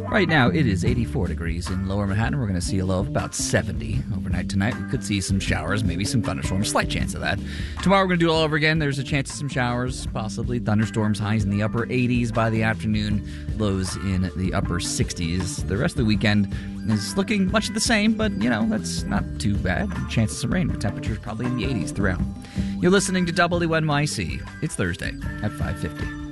Right now, it is 84 degrees in Lower Manhattan. We're going to see a low of about 70 overnight tonight. We could see some showers, maybe some thunderstorms, slight chance of that. Tomorrow, we're going to do it all over again. There's a chance of some showers, possibly thunderstorms, highs in the upper 80s by the afternoon, lows in the upper 60s. The rest of the weekend is looking much the same, but, that's not too bad. Chance of some rain, but temperatures probably in the 80s throughout. You're listening to WNYC. It's Thursday at 5:50.